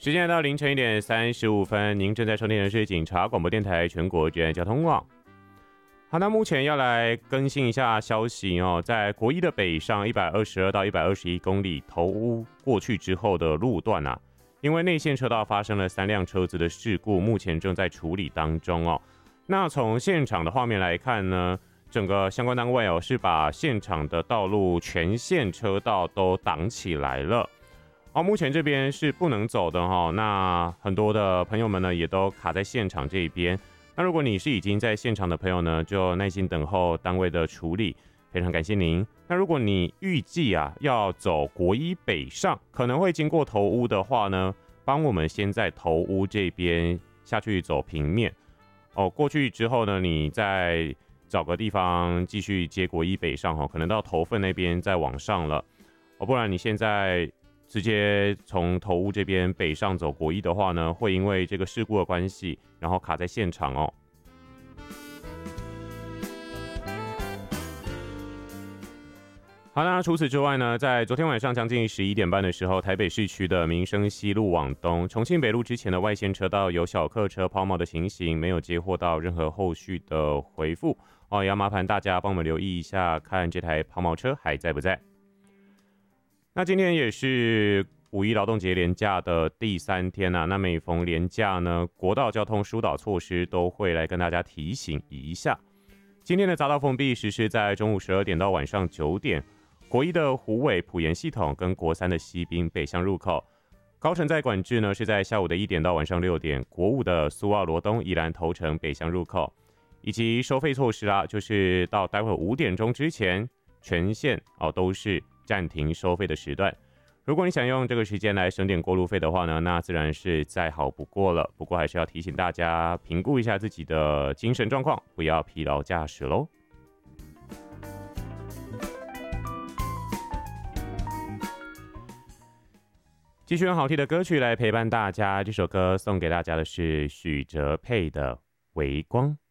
时间来到凌晨1:35，您正在收听的是警察广播电台全国治安交通网。好，那目前要来更新一下消息哦，在国一的北上122到121公里头屋过去之后的路段啊，因为内线车道发生了3辆车子的事故，目前正在处理当中哦。那从现场的画面来看呢，整个相关单位哦是把现场的道路全线车道都挡起来了。目前这边是不能走的哈，那很多的朋友们呢也都卡在现场这一边。那如果你是已经在现场的朋友呢，就耐心等候单位的处理，非常感谢您。那如果你预计要走国一北上，可能会经过头屋的话呢，帮我们先在头屋这边下去走平面过去之后呢，你再找个地方继续接国一北上可能到头份那边再往上了不然你现在直接从头屋这边北上走国一的话呢，会因为这个事故的关系，然后卡在现场哦。好，那除此之外呢，在昨天晚上将近11点半的时候，台北市区的民生西路往东、重庆北路之前的外线车道有小客车抛锚的情形，没有接获到任何后续的回复也要麻烦大家帮我们留意一下，看这台抛锚车还在不在。那今天也是五一劳动节连假的第3天那每逢连假呢，国道交通疏导措施都会来跟大家提醒一下。今天的匝道封闭实施在中午12点到晚上9点，国一的虎尾埔盐系统跟国3的西滨北向入口，高乘载管制呢是在下午的1点到晚上6点，国5的苏澳罗东宜兰头城北向入口，以及收费措施就是到待会5点钟之前，全线都是暂停收费的时段。如果你想用这个时间来省点过路费的话呢，那自然是再好不过了。不过还是要提醒大家评估一下自己的精神状况，不要疲劳驾驶咯。继续用好听的歌曲来陪伴大家，这首歌送给大家的是许哲佩的《微光》。